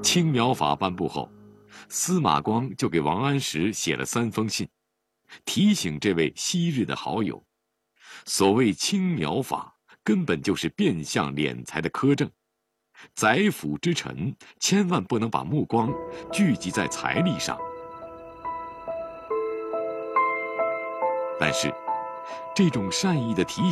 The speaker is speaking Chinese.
青苗法颁布后，司马光就给王安石写了3封信，提醒这位昔日的好友，所谓青苗法根本就是变相敛财的苛政，宰辅之臣千万不能把目光聚集在财力上。但是，这种善意的提醒